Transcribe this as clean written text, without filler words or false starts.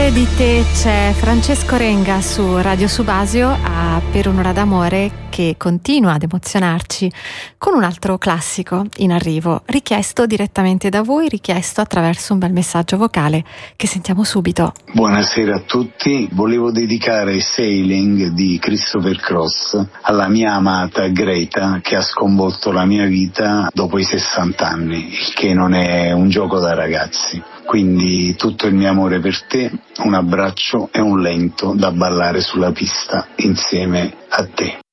parlare di te c'è Francesco Renga su Radio Subasio per un'ora d'amore, che continua ad emozionarci con un altro classico in arrivo, richiesto direttamente da voi, richiesto attraverso un bel messaggio vocale che sentiamo subito. Buonasera a tutti, volevo dedicare Sailing di Christopher Cross alla mia amata Greta, che ha sconvolto la mia vita dopo i 60 anni, il che non è un gioco da ragazzi. Quindi tutto il mio amore per te, un abbraccio e un lento da ballare sulla pista insieme a te.